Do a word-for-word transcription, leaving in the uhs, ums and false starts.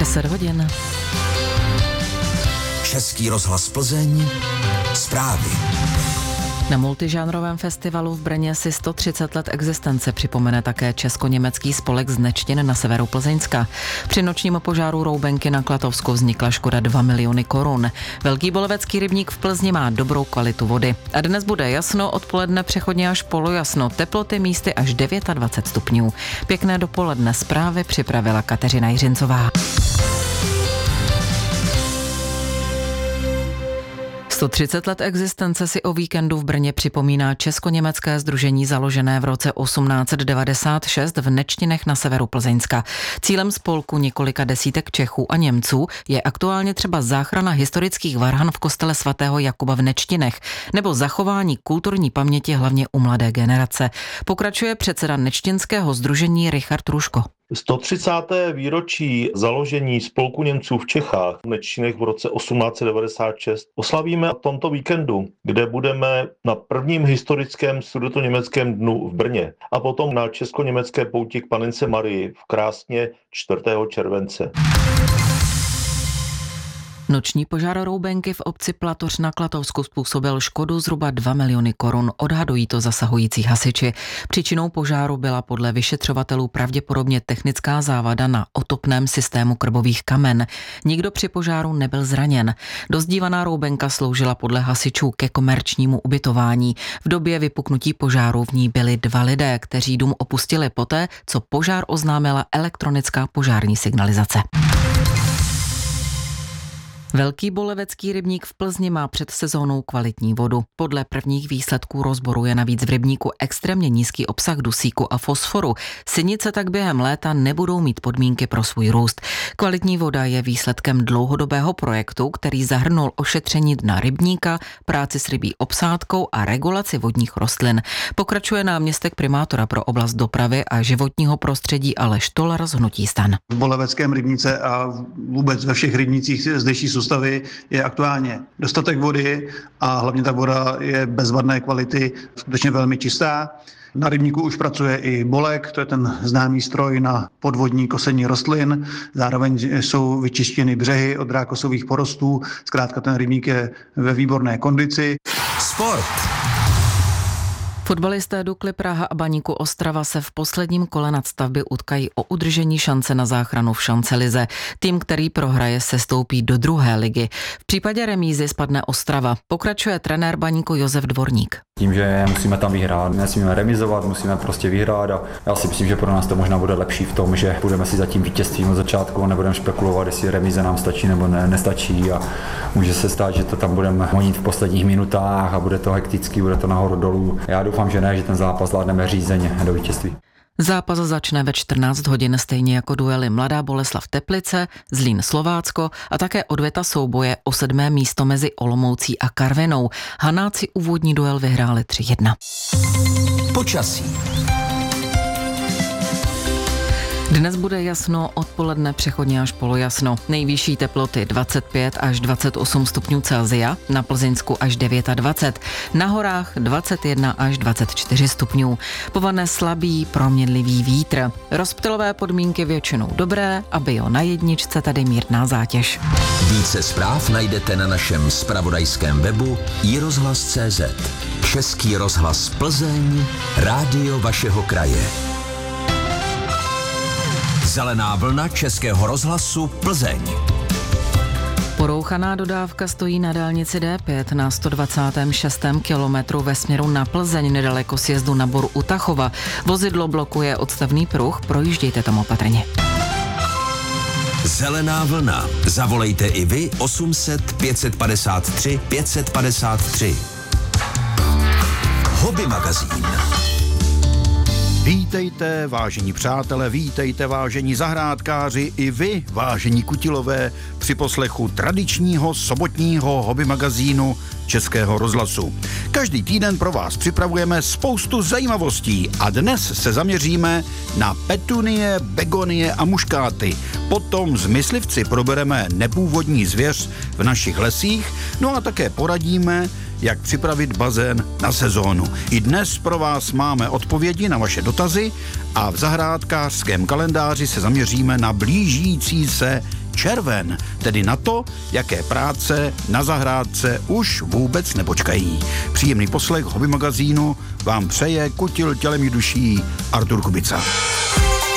deset hodin. Český rozhlas Plzeň. Zprávy. Na multižánrovém festivalu v Brně si sto třicet let existence připomene také česko-německý spolek z Nečtin na severu Plzeňska. Při nočním požáru Roubenky na Klatovsku vznikla škoda dva miliony korun. Velký Bolevecký rybník v Plzni má dobrou kvalitu vody. A dnes bude jasno, odpoledne přechodně až polojasno, teploty místy až dvacet devět stupňů. Pěkné dopoledne, zprávy připravila Kateřina Jiřincová. sto třicet let existence si o víkendu v Brně připomíná česko-německé sdružení založené v roce osmnáct devadesát šest v Nečtinech na severu Plzeňska. Cílem spolku několika desítek Čechů a Němců je aktuálně třeba záchrana historických varhan v kostele svatého Jakuba v Nečtinech nebo zachování kulturní paměti hlavně u mladé generace. Pokračuje předseda Nečtinského sdružení Richard Ruško. sto třicáté výročí založení spolku Němců v Čechách v Nečtinech v roce osmnáct devadesát šest oslavíme v tomto víkendu, kde budeme na prvním historickém sudetoněmeckém dnu v Brně a potom na česko-německé pouti k Panence Marii v krásně čtvrtého července. Noční požár Roubenky v obci Platoř na Klatovsku způsobil škodu zhruba dva miliony korun, odhadují to zasahující hasiči. Příčinou požáru byla podle vyšetřovatelů pravděpodobně technická závada na otopném systému krbových kamen. Nikdo při požáru nebyl zraněn. Dozdívaná Roubenka sloužila podle hasičů ke komerčnímu ubytování. V době vypuknutí požáru v ní byli dva lidé, kteří dům opustili poté, co požár oznámila elektronická požární signalizace. Velký Bolevecký rybník v Plzni má před sezónou kvalitní vodu. Podle prvních výsledků rozboru je navíc v rybníku extrémně nízký obsah dusíku a fosforu. Sinice tak během léta nebudou mít podmínky pro svůj růst. Kvalitní voda je výsledkem dlouhodobého projektu, který zahrnul ošetření dna rybníka, práci s rybí obsádkou a regulaci vodních rostlin. Pokračuje náměstek primátora pro oblast dopravy a životního prostředí Aleš Tolar z hnutí STAN. V Boleveckém rybníce a vůbec ve všech rybnících zdejší soustavy je aktuálně dostatek vody a hlavně ta voda je bezvadné kvality, skutečně velmi čistá. Na rybníku už pracuje i bolek, to je ten známý stroj na podvodní kosení rostlin. Zároveň jsou vyčištěny břehy od rákosových porostů. Zkrátka ten rybník je ve výborné kondici. Sport. Fotbalisté Dukly Praha a Baníku Ostrava se v posledním kole nadstavby utkají o udržení šance na záchranu v šancelize. Tým, který prohraje, sestoupí do druhé ligy. V případě remízy spadne Ostrava. Pokračuje trenér Baníku Josef Dvorník. Tím, že musíme tam vyhrát, nesmíme remizovat, musíme prostě vyhrát a já si myslím, že pro nás to možná bude lepší v tom, že budeme si za tím vítězstvím od začátku a nebudeme spekulovat, jestli remíze nám stačí nebo ne, nestačí a může se stát, že to tam budeme honit v posledních minutách a bude to hektický, bude to nahoru dolů. Já doufám, že ne, že ten zápas zvládneme řízeně do vítězství. Zápas začne ve čtrnáct hodin, stejně jako duely Mladá Boleslav Teplice, Zlín Slovácko a také odveta souboje o sedmé místo mezi Olomoucí a Karvinou. Hanáci úvodní duel vyhráli tři jedna. Počasí. Dnes bude jasno, odpoledne přechodně až polojasno. Nejvyšší teploty dvacet pět až dvacet osm stupňů Celsia, na Plzeňsku až dvacet devět, na horách dvacet jedna až dvacet čtyři stupňů. Povane slabý, proměnlivý vítr. Rozptylové podmínky většinou dobré a bio na jedničce tady mírná zátěž. Více zpráv najdete na našem zpravodajském webu i rozhlas tečka cé zet. Český rozhlas Plzeň, rádio vašeho kraje. Zelená vlna Českého rozhlasu Plzeň. Porouchaná dodávka stojí na dálnici D pět na sto dvacátém šestém kilometru ve směru na Plzeň nedaleko sjezdu na Bor u Tachova. Vozidlo blokuje odstavný pruh, projíždějte tam opatrně. Zelená vlna. Zavolejte i vy osm set pět padesát tři pět padesát tři. Hobby magazín. Vítejte, vážení přátelé, vítejte, vážení zahrádkáři, i vy, vážení kutilové, při poslechu tradičního sobotního hobby magazínu Českého rozhlasu. Každý týden pro vás připravujeme spoustu zajímavostí a dnes se zaměříme na petunie, begonie a muškáty. Potom s myslivci probereme nepůvodní zvěř v našich lesích, no a také poradíme, jak připravit bazén na sezónu. I dnes pro vás máme odpovědi na vaše dotazy a v zahrádkářském kalendáři se zaměříme na blížící se červen, tedy na to, jaké práce na zahrádce už vůbec nepočkají. Příjemný poslech Hobby magazínu vám přeje kutil tělem i duší Artur Kubica.